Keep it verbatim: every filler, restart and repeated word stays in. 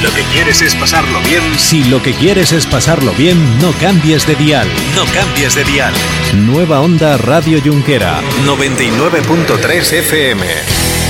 lo que quieres es pasarlo bien... Si lo que quieres es pasarlo bien, no cambies de dial. No cambies de dial. Nueva Onda Radio Junquera. noventa y nueve punto tres F M.